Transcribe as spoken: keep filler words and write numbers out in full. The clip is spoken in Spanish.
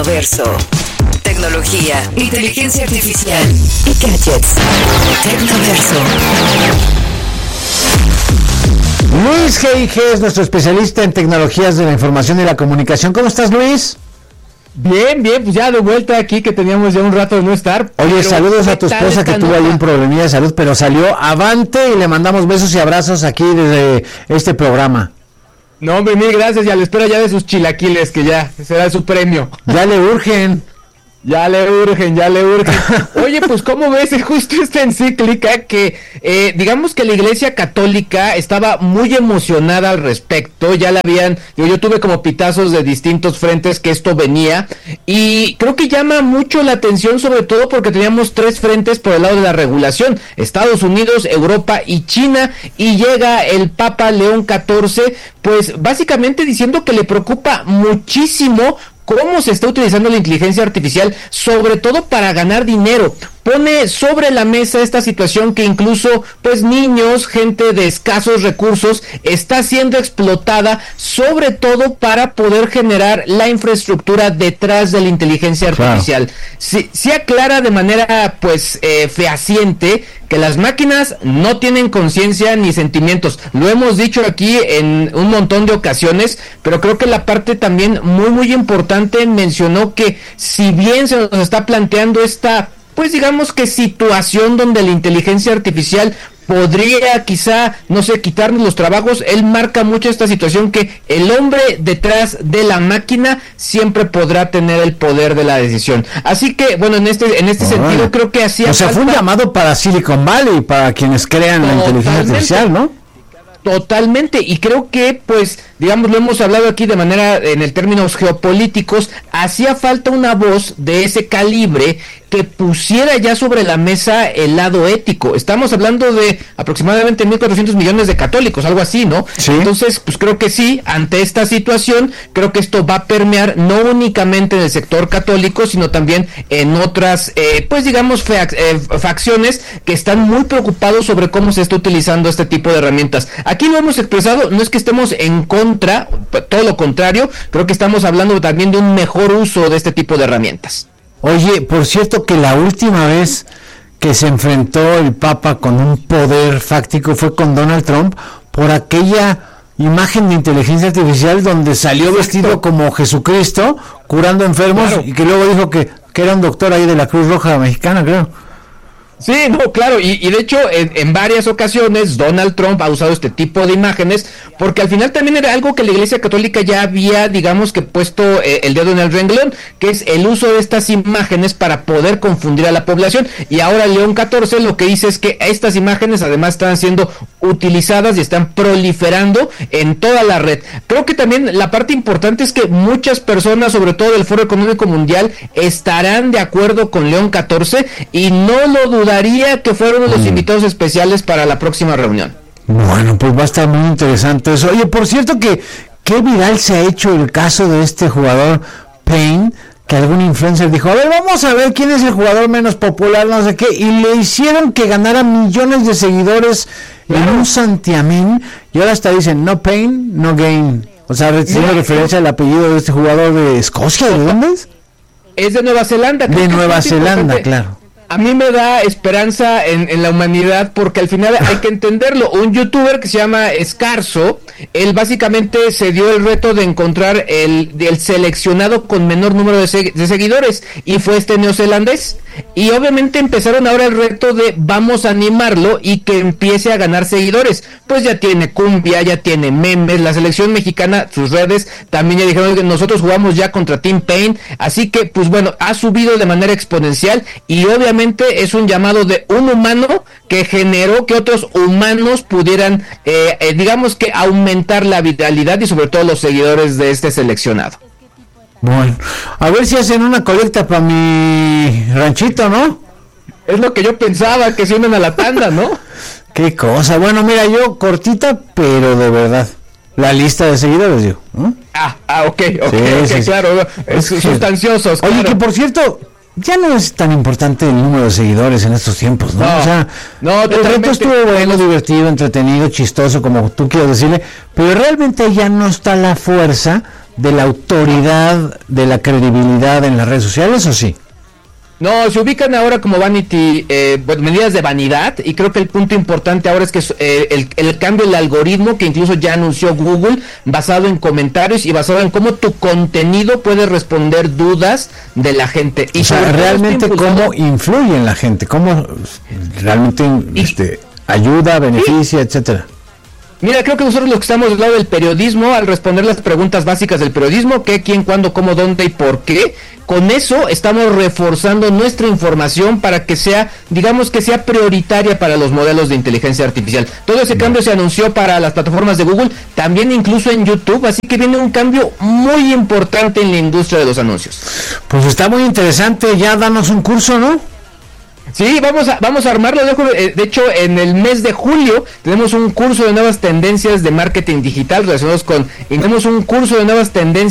Tecnoverso. Tecnología, inteligencia artificial y gadgets. Tecnoverso. Luis G I G es nuestro especialista en tecnologías de la información y la comunicación. ¿Cómo estás, Luis? Bien, bien, pues ya de vuelta aquí, que teníamos ya un rato de no estar. Oye, saludos a tu esposa que tuvo ahí un problemilla de salud, pero salió avante y le mandamos besos y abrazos aquí desde este programa. No, hombre, mil gracias, y a la espera ya de sus chilaquiles, que ya será su premio. Ya le urgen. Ya le urgen, ya le urgen. Oye, pues ¿cómo ves justo esta encíclica que, eh, digamos que la Iglesia Católica estaba muy emocionada al respecto? Ya la habían, yo, yo tuve como pitazos de distintos frentes que esto venía, y creo que llama mucho la atención, sobre todo porque teníamos tres frentes por el lado de la regulación: Estados Unidos, Europa y China, y llega el Papa León catorce, pues básicamente diciendo que le preocupa muchísimo cómo se está utilizando la inteligencia artificial, sobre todo para ganar dinero. Pone sobre la mesa esta situación que incluso, pues, niños, gente de escasos recursos, está siendo explotada, sobre todo para poder generar la infraestructura detrás de la inteligencia artificial. Claro. Sí, sí aclara de manera, pues, eh, fehaciente que las máquinas no tienen conciencia ni sentimientos. Lo hemos dicho aquí en un montón de ocasiones, pero creo que la parte también muy, muy importante mencionó que si bien se nos está planteando esta, pues digamos que situación donde la inteligencia artificial podría quizá, no sé, quitarnos los trabajos, él marca mucho esta situación que el hombre detrás de la máquina siempre podrá tener el poder de la decisión. Así que, bueno, en este en este oh, sentido creo que hacía O sea, falta... fue un llamado para Silicon Valley, para quienes crean Totalmente. la inteligencia artificial, ¿no? Totalmente, y creo que, pues, digamos, lo hemos hablado aquí de manera, en el términos geopolíticos, hacía falta una voz de ese calibre que pusiera ya sobre la mesa el lado ético. Estamos hablando de aproximadamente mil cuatrocientos millones de católicos, algo así, ¿no? Sí. Entonces, pues creo que sí, ante esta situación, creo que esto va a permear no únicamente en el sector católico, sino también en otras, eh, pues digamos, fac- eh, facciones que están muy preocupados sobre cómo se está utilizando este tipo de herramientas. Aquí lo hemos expresado, no es que estemos en contra, todo lo contrario, creo que estamos hablando también de un mejor uso de este tipo de herramientas. Oye, por cierto que la última vez que se enfrentó el Papa con un poder fáctico fue con Donald Trump por aquella imagen de inteligencia artificial donde salió Exacto. vestido como Jesucristo curando enfermos, claro. y que luego dijo que, que era un doctor ahí de la Cruz Roja Mexicana, creo. Sí, no, claro, y, y de hecho en, en varias ocasiones Donald Trump ha usado este tipo de imágenes porque al final también era algo que la Iglesia Católica ya había, digamos que puesto eh, el dedo en el renglón, que es el uso de estas imágenes para poder confundir a la población, y ahora León catorce lo que dice es que estas imágenes además están siendo utilizadas y están proliferando en toda la red. Creo que también la parte importante es que muchas personas, sobre todo del Foro Económico Mundial, estarán de acuerdo con León catorce y no lo dudan daría que fueron los mm. invitados especiales para la próxima reunión. Bueno, pues va a estar muy interesante eso. Oye, por cierto que qué viral se ha hecho el caso de este jugador Payne, que algún influencer dijo, a ver, vamos a ver quién es el jugador menos popular, no sé qué, y le hicieron que ganara millones de seguidores claro. en un santiamén, y ahora hasta dicen, no pain, no gain. O sea, haciendo referencia al apellido de este jugador de Escocia, ¿de dónde es? Es de Nueva Zelanda. De Nueva Zelanda, claro. A mí me da esperanza en, en la humanidad, porque al final hay que entenderlo. Un youtuber que se llama Escarzo, él básicamente se dio el reto de encontrar el, el seleccionado con menor número de, se, de seguidores, y fue este neozelandés. Y obviamente empezaron ahora el reto de vamos a animarlo y que empiece a ganar seguidores. Pues ya tiene cumbia, ya tiene memes, la selección mexicana, sus redes también ya dijeron que nosotros jugamos ya contra Team Payne, así que pues bueno, ha subido de manera exponencial, y obviamente es un llamado de un humano que generó que otros humanos pudieran, eh, eh, digamos que aumentar la viralidad y sobre todo los seguidores de este seleccionado. Bueno, a ver si hacen una colecta para mi ranchito, ¿no? Es lo que yo pensaba, que se unen a la tanda, ¿no? Qué cosa. Bueno, mira, yo cortita, pero de verdad. La lista de seguidores, digo. ¿eh? Ah, ah, ok, ok, sí, okay, sí, claro. Es sí. Sustanciosos. Oye, claro. que por cierto, ya no es tan importante el número de seguidores en estos tiempos, ¿no? No, o sea, no, el reto estuvo bueno, divertido, entretenido, chistoso, como tú quieras decirle, pero realmente ya no está la fuerza de la autoridad, de la credibilidad en las redes sociales, ¿o sí? No, se ubican ahora como vanity, eh, bueno, medidas de vanidad, y creo que el punto importante ahora es que eh, el, el cambio del algoritmo que incluso ya anunció Google, basado en comentarios y basado en cómo tu contenido puede responder dudas de la gente. Y o sea, realmente cómo influye en la gente, cómo realmente y, este, ayuda, beneficia, ¿sí? etcétera. Mira, creo que nosotros los que estamos del lado del periodismo, al responder las preguntas básicas del periodismo, qué, quién, cuándo, cómo, dónde y por qué, con eso estamos reforzando nuestra información para que sea, digamos que sea prioritaria para los modelos de inteligencia artificial. Todo ese cambio se anunció para las plataformas de Google, también incluso en YouTube, así que viene un cambio muy importante en la industria de los anuncios. Pues está muy interesante, ya danos un curso, ¿no? Sí, vamos a, vamos a armarlo. De hecho, en el mes de julio tenemos un curso de nuevas tendencias de marketing digital relacionados con, y tenemos un curso de nuevas tendencias